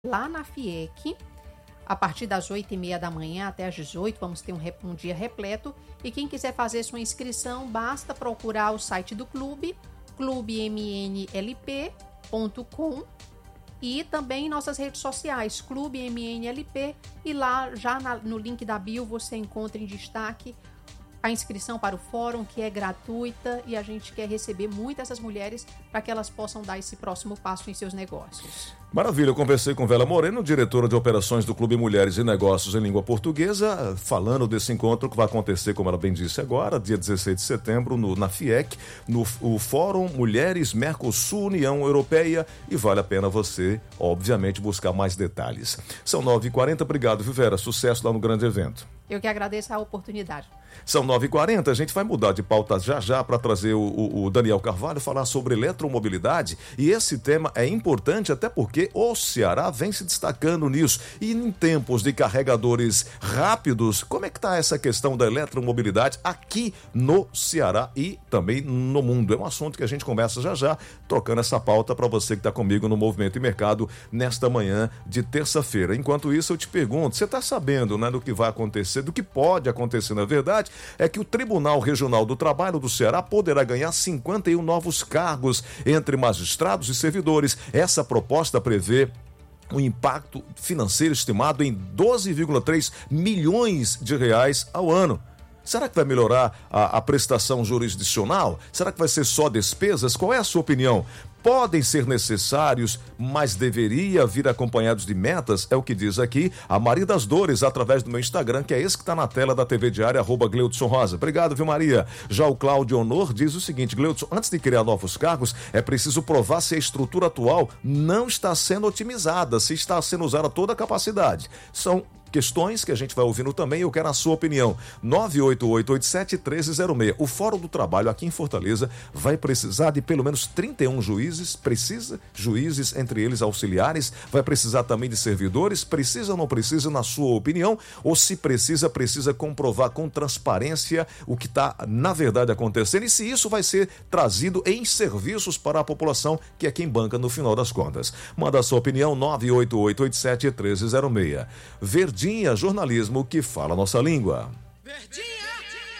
lá na FIEC, a partir das 8h30 da manhã até às 18h, vamos ter um dia repleto. E quem quiser fazer sua inscrição, basta procurar o site do clube, clubemnlp.com, e também nossas redes sociais, Clube MNLP, e lá já no link da bio você encontra em destaque a inscrição para o fórum, que é gratuita, e a gente quer receber muito essas mulheres para que elas possam dar esse próximo passo em seus negócios. Maravilha, eu conversei com Vela Moreno, diretora de operações do Clube Mulheres e Negócios em Língua Portuguesa, falando desse encontro que vai acontecer, como ela bem disse agora, dia 16 de setembro, na FIEC, no Fórum Mulheres Mercosul União Europeia, e vale a pena você, obviamente, buscar mais detalhes. São 9h40, obrigado, viu, Vera? Sucesso lá no grande evento. Eu que agradeço a oportunidade. São 9h40, a gente vai mudar de pauta já para trazer o Daniel Carvalho falar sobre eletromobilidade, e esse tema é importante até porque o Ceará vem se destacando nisso. E em tempos de carregadores rápidos, como é que está essa questão da eletromobilidade aqui no Ceará e também no mundo? É um assunto que a gente conversa já, trocando essa pauta para você que está comigo no Movimento e Mercado nesta manhã de terça-feira. Enquanto isso, eu te pergunto, você está sabendo, né, do que vai acontecer, do que pode acontecer na verdade? É que o Tribunal Regional do Trabalho do Ceará poderá ganhar 51 novos cargos entre magistrados e servidores. Essa proposta prevê um impacto financeiro estimado em 12,3 milhões de reais ao ano. Será que vai melhorar a prestação jurisdicional? Será que vai ser só despesas? Qual é a sua opinião? Podem ser necessários, mas deveria vir acompanhados de metas, é o que diz aqui a Maria das Dores, através do meu Instagram, que é esse que está na tela da TV Diária, @Gleudson Rosa. Obrigado, viu, Maria? Já o Cláudio Honor diz o seguinte: Gleudson, antes de criar novos cargos, é preciso provar se a estrutura atual não está sendo otimizada, se está sendo usada toda a capacidade. São questões que a gente vai ouvindo também, eu quero a sua opinião. 98887-1306. O Fórum do Trabalho aqui em Fortaleza vai precisar de pelo menos 31 juízes, juízes, entre eles auxiliares, vai precisar também de servidores, precisa ou não precisa, na sua opinião, ou se precisa comprovar com transparência o que está na verdade acontecendo e se isso vai ser trazido em serviços para a população, que é quem banca no final das contas. Manda a sua opinião, 98887-1306. Verdinha, jornalismo que fala a nossa língua. Verdinha!